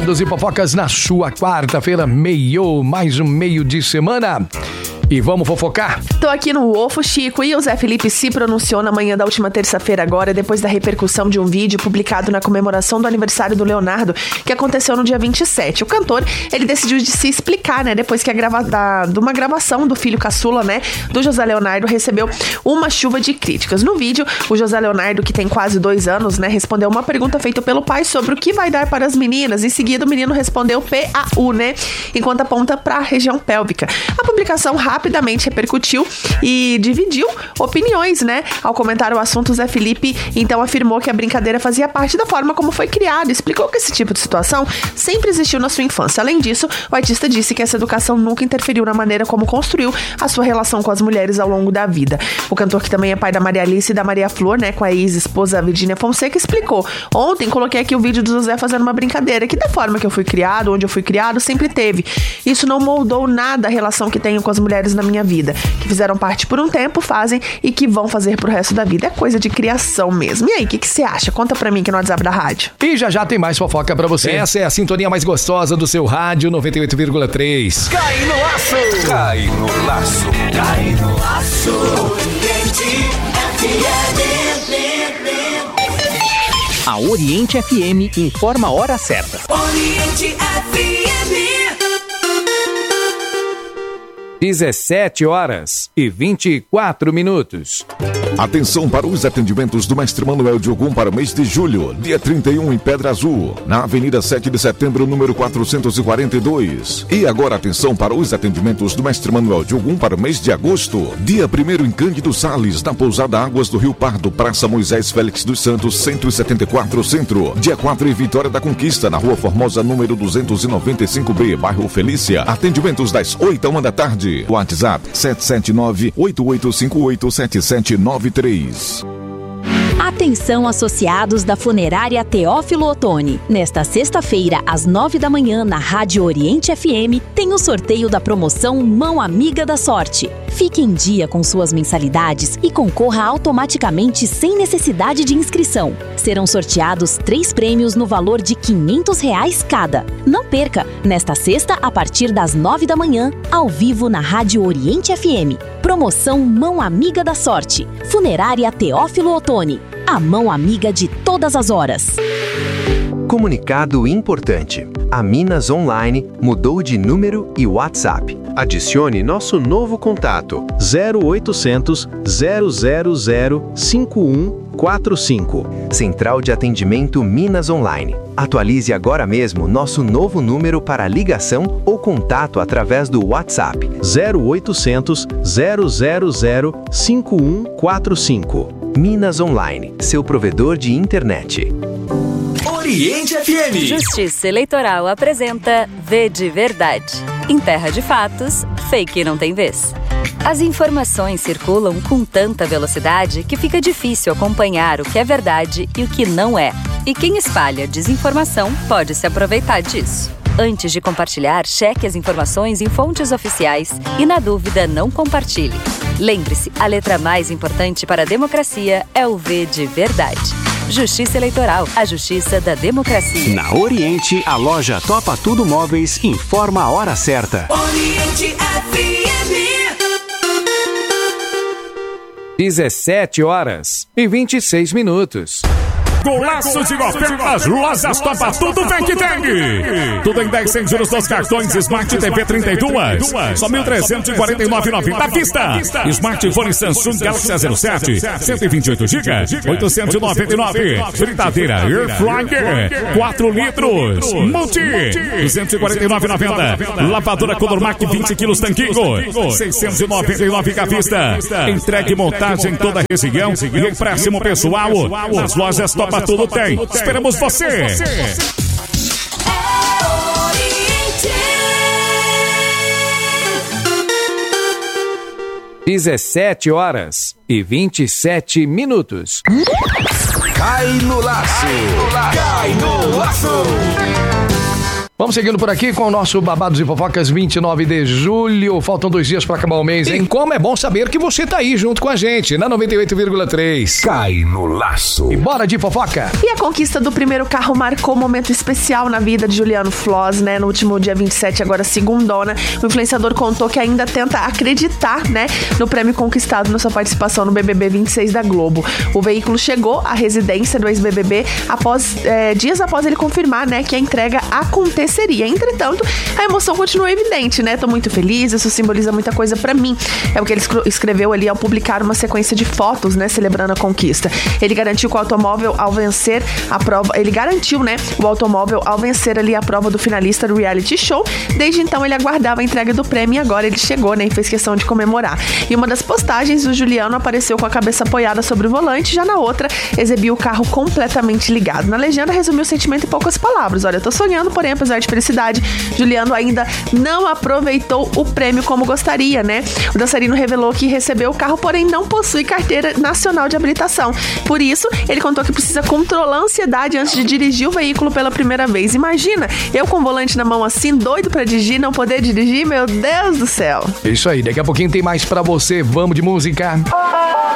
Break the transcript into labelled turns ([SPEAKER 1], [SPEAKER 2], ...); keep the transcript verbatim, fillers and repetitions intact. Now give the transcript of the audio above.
[SPEAKER 1] Babados e fofocas na sua quarta-feira, meio, mais um meio de semana. E vamos fofocar?
[SPEAKER 2] Tô aqui no Ofo, Chico, e o Zé Felipe se pronunciou na manhã da última terça-feira agora, depois da repercussão de um vídeo publicado na comemoração do aniversário do Leonardo, que aconteceu no dia vinte e sete. O cantor, ele decidiu de se explicar, né, depois que a grava da, de uma gravação do filho caçula, né, do José Leonardo, recebeu uma chuva de críticas. No vídeo, o José Leonardo, que tem quase dois anos, né, respondeu uma pergunta feita pelo pai sobre o que vai dar para as meninas. Em seguida, o menino respondeu P A U, né, enquanto aponta para a região pélvica. A publicação rápida rapidamente repercutiu e dividiu opiniões, né? Ao comentar o assunto, Zé Felipe então afirmou que a brincadeira fazia parte da forma como foi criada, explicou que esse tipo de situação sempre existiu na sua infância. Além disso, o artista disse que essa educação nunca interferiu na maneira como construiu a sua relação com as mulheres ao longo da vida. O cantor, que também é pai da Maria Alice e da Maria Flor, né, com a ex-esposa Virgínia Fonseca, explicou: ontem coloquei aqui o vídeo do José fazendo uma brincadeira, que da forma que eu fui criado, onde eu fui criado, sempre teve. Isso não moldou nada a relação que tenho com as mulheres na minha vida, que fizeram parte por um tempo, fazem e que vão fazer pro resto da vida. É coisa de criação mesmo. E aí, o que você acha? Conta pra mim aqui no WhatsApp da rádio.
[SPEAKER 1] E já já tem mais fofoca pra você. Essa é a sintonia mais gostosa do seu rádio noventa e oito vírgula três.
[SPEAKER 3] Cai no laço! Cai no laço! Cai no laço! Oriente F M.
[SPEAKER 4] A Oriente F M informa a hora certa.
[SPEAKER 3] Oriente F M.
[SPEAKER 1] dezessete horas e vinte e quatro minutos.
[SPEAKER 5] Atenção para os atendimentos do Mestre Manuel de Ogum para o mês de julho, dia trinta e um em Pedra Azul, na Avenida sete de Setembro, número quatrocentos e quarenta e dois. E agora atenção para os atendimentos do Mestre Manuel de Ogum para o mês de agosto, dia primeiro em Cândido Sales, na Pousada Águas do Rio Pardo, Praça Moisés Félix dos Santos, cento e setenta e quatro Centro. Dia quatro em Vitória da Conquista, na Rua Formosa, número duzentos e noventa e cinco B, bairro Felícia. Atendimentos das oito à uma da tarde. WhatsApp sete sete nove, oito oito cinco oito, sete sete nove três.
[SPEAKER 6] Atenção, associados da Funerária Teófilo Otoni. Nesta sexta-feira, às nove da manhã, na Rádio Oriente F M, tem o sorteio da promoção Mão Amiga da Sorte. Fique em dia com suas mensalidades e concorra automaticamente sem necessidade de inscrição. Serão sorteados três prêmios no valor de quinhentos reais cada. Não perca, nesta sexta, a partir das nove da manhã, ao vivo na Rádio Oriente F M. Promoção Mão Amiga da Sorte. Funerária Teófilo Otoni. A mão amiga de todas as horas.
[SPEAKER 7] Comunicado importante. A Minas Online mudou de número e WhatsApp. Adicione nosso novo contato zero oitocentos, zero zero zero, cinco um quatro cinco. Central de Atendimento Minas Online. Atualize agora mesmo nosso novo número para ligação ou contato através do WhatsApp zero oitocentos, zero zero zero, cinco um quatro cinco. Minas Online, seu provedor de internet.
[SPEAKER 3] Oriente F M.
[SPEAKER 8] Justiça Eleitoral apresenta V de Verdade. Em terra de fatos, fake não tem vez. As informações circulam com tanta velocidade que fica difícil acompanhar o que é verdade e o que não é. E quem espalha desinformação pode se aproveitar disso. Antes de compartilhar, cheque as informações em fontes oficiais e, na dúvida, não compartilhe. Lembre-se, a letra mais importante para a democracia é o V de Verdade. Justiça Eleitoral, a justiça da democracia.
[SPEAKER 4] Na Oriente, a loja Topa Tudo Móveis informa a hora certa.
[SPEAKER 3] Oriente F M.
[SPEAKER 1] dezessete horas e vinte e seis minutos.
[SPEAKER 9] Golaço de ofertas, lojas Topa Tudo vem que tem. Tudo em dez sem juros dos cartões Smart T V trinta e dois. Só mil trezentos e quarenta e nove reais e noventa centavos à vista. Smartphone Samsung Galaxy A zero sete, cento e vinte e oito gigas, oitocentos e noventa e nove reais. Fritadeira Air Fryer, quatro litros. Multi, duzentos e quarenta e nove reais e noventa centavos. Lavadora Colormac vinte quilos Tanquinho, seiscentos e noventa e nove reais à vista. Entregue montagem em toda a região e empréstimo pessoal nas lojas Topa Tudo tem. Esperamos você.
[SPEAKER 1] dezessete horas e vinte e sete minutos.
[SPEAKER 3] Cai no laço. Cai no laço.
[SPEAKER 1] Vamos seguindo por aqui com o nosso Babados e Fofocas vinte e nove de julho. Faltam dois dias pra acabar o mês, hein?
[SPEAKER 9] E como é bom saber que você tá aí junto com a gente, na noventa e oito vírgula três.
[SPEAKER 3] Cai no laço.
[SPEAKER 1] E bora de fofoca.
[SPEAKER 2] E a conquista do primeiro carro marcou um momento especial na vida de Juliano Floss, né? No último dia vinte e sete, agora segundona, o influenciador contou que ainda tenta acreditar, né, no prêmio conquistado na sua participação no B B B vinte e seis da Globo. O veículo chegou à residência do ex-B B B após, é, dias após ele confirmar, né, que a entrega aconteceria. Entretanto, a emoção continua evidente, né? Tô muito feliz, isso simboliza muita coisa pra mim. É o que ele escreveu ali ao publicar uma sequência de fotos, né, celebrando a conquista. Ele garantiu que o automóvel ao vencer a prova, ele garantiu, né, o automóvel ao vencer ali a prova do finalista do reality show. Desde então ele aguardava a entrega do prêmio e agora ele chegou, né, e fez questão de comemorar. Em uma das postagens, o Juliano apareceu com a cabeça apoiada sobre o volante, já na outra exibiu o carro completamente ligado. Na legenda resumiu o sentimento em poucas palavras. Olha, eu tô sonhando, porém, apesar de felicidade, Juliano ainda não aproveitou o prêmio como gostaria, né? O dançarino revelou que recebeu o carro, porém não possui carteira nacional de habilitação. Por isso, ele contou que precisa controlar a ansiedade antes de dirigir o veículo pela primeira vez. Imagina, eu com o volante na mão assim, doido pra dirigir, não poder dirigir, meu Deus do céu.
[SPEAKER 1] Isso aí, daqui a pouquinho tem mais pra você. Vamos de música.